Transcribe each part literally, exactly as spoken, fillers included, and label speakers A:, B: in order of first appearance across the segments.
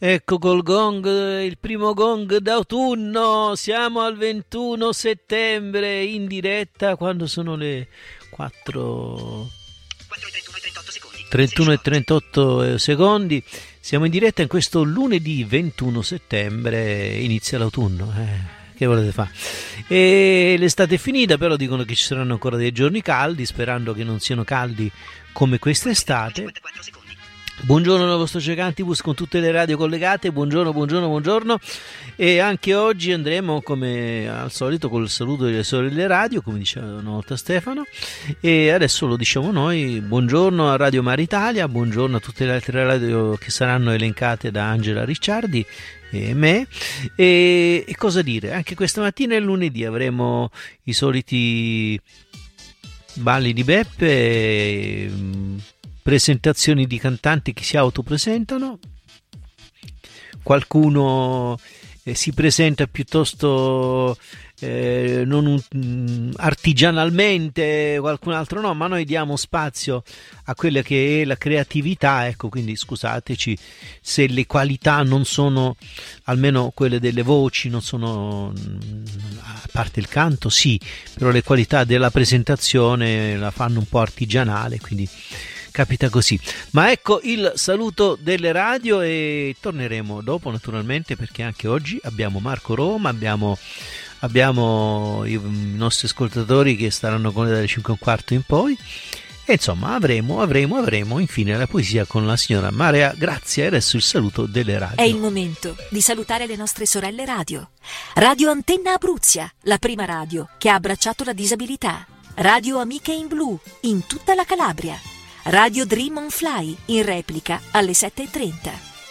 A: Ecco col gong, il primo gong d'autunno, siamo al ventuno settembre in diretta quando sono le quattro trentuno e trentotto secondi. Siamo in diretta in questo lunedì ventuno settembre, inizia l'autunno, eh, che volete fare? E l'estate è finita, però dicono che ci saranno ancora dei giorni caldi, sperando che non siano caldi come quest'estate. Buongiorno dal vostro Cecantibus con tutte le radio collegate, buongiorno, buongiorno, buongiorno. E anche oggi andremo come al solito col saluto delle sorelle radio, come diceva una volta Stefano, e adesso lo diciamo noi. Buongiorno a Radio Mar Italia, buongiorno a tutte le altre radio che saranno elencate da Angela Ricciardi e me. E, e cosa dire, anche questa mattina è lunedì, avremo i soliti balli di Beppe, e, presentazioni di cantanti che si autopresentano, qualcuno eh, si presenta piuttosto eh, non un, artigianalmente, qualcun altro no, ma noi diamo spazio a quella che è la creatività, ecco, quindi scusateci se le qualità non sono, almeno quelle delle voci non sono, a parte il canto sì, però le qualità della presentazione la fanno un po' artigianale, quindi capita così. Ma ecco il saluto delle radio e torneremo dopo naturalmente, perché anche oggi abbiamo Marco Roma, abbiamo, abbiamo i nostri ascoltatori che staranno con noi dalle cinque e un quarto in poi, e insomma avremo, avremo, avremo infine la poesia con la signora Marea Grazia. E adesso il saluto delle radio.
B: È il momento di salutare le nostre sorelle radio. Radio Antenna Abruzia, la prima radio che ha abbracciato la disabilità. Radio Amiche in Blu in tutta la Calabria. Radio Dream on Fly in replica alle sette e trenta.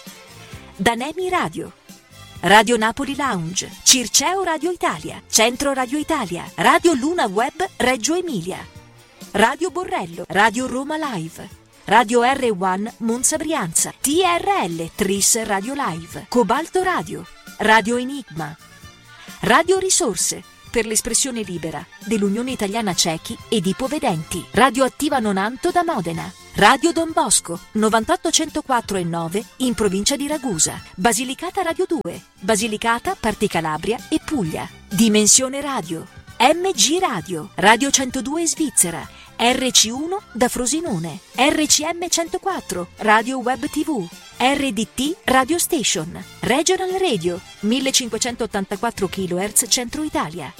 B: Danemi Radio, Radio Napoli Lounge, Circeo Radio Italia, Centro Radio Italia, Radio Luna Web Reggio Emilia, Radio Borrello, Radio Roma Live, Radio R uno Monza Brianza, T R L Tris Radio Live, Cobalto Radio, Radio Enigma, Radio Risorse per l'espressione libera dell'Unione Italiana Ciechi ed Ipovedenti, Radio Attiva Nonanto da Modena, Radio Don Bosco novantotto centoquattro e nove in provincia di Ragusa, Basilicata Radio due, Basilicata, Parti Calabria e Puglia, Dimensione Radio, M G Radio, Radio centodue Svizzera, R C uno da Frosinone, R C M centoquattro, Radio Web tivù, R D T Radio Station, Regional Radio, millecinquecentottantaquattro chilohertz Centro Italia,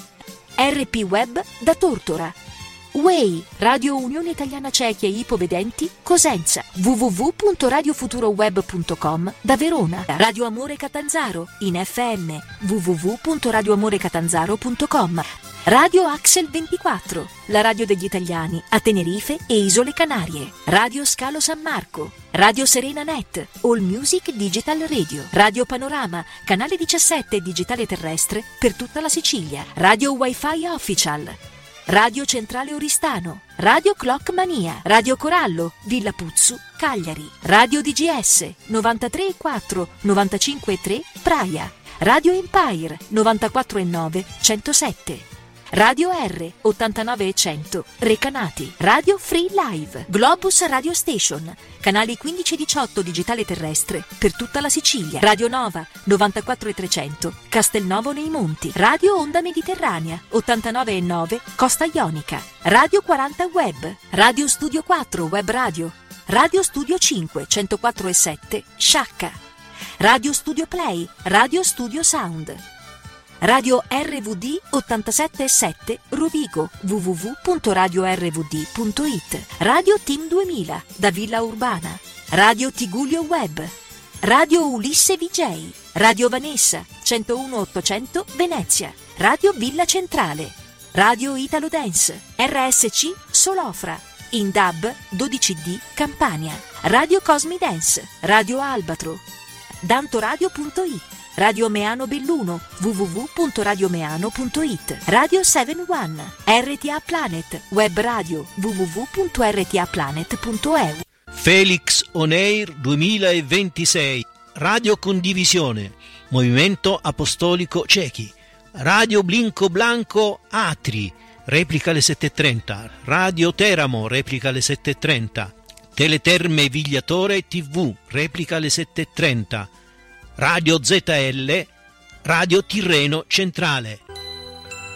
B: R P Web da Tortora, W E I, Radio Unione Italiana Ciechi e Ipovedenti, Cosenza, w w w punto radio futuro web punto com da Verona, Radio Amore Catanzaro, in F M, w w w punto radio amore catanzaro punto com, Radio Axel ventiquattro, la radio degli italiani a Tenerife e Isole Canarie, Radio Scalo San Marco, Radio Serena Net, All Music Digital Radio, Radio Panorama, canale diciassette digitale terrestre per tutta la Sicilia, Radio Wi-Fi Official, Radio Centrale Oristano, Radio Clock Mania, Radio Corallo, Villa Puzzu, Cagliari, Radio D G S novantatré e quattro, novantacinque e tre, Praia, Radio Empire novantaquattro e nove, centosette, Radio R ottantanove e cento, Recanati, Radio Free Live, Globus Radio Station, canali quindici e diciotto digitale terrestre per tutta la Sicilia, Radio Nova novantaquattro e trecento, Castelnovo nei Monti, Radio Onda Mediterranea ottantanove e nove, Costa Ionica, Radio quaranta Web, Radio Studio quattro Web Radio, Radio Studio cinque centoquattro e sette, Sciacca, Radio Studio Play, Radio Studio Sound, Radio R V D ottantasette e sette Rovigo, w w w punto radio r v d punto i t, Radio Team duemila da Villa Urbana, Radio Tigullio Web, Radio Ulisse V J, Radio Vanessa centouno ottocento Venezia, Radio Villa Centrale, Radio Italo Dance, R S C Solofra, in D A B dodici D Campania, Radio Cosmi Dance, Radio Albatro, dantoradio punto i t, Radio Meano Belluno, w w w punto radio meano punto i t, Radio sette uno, R T A Planet, Web Radio, w w w punto r t a planet punto e u.
A: Felix On Air duemilaventisei, Radio Condivisione, Movimento Apostolico Ciechi, Radio Blinco Blanco Atri, replica alle sette e trenta, Radio Teramo, replica alle sette e trenta, Teleterme Vigliatore tivù, replica alle sette e trenta, Radio Z L, Radio Tirreno Centrale.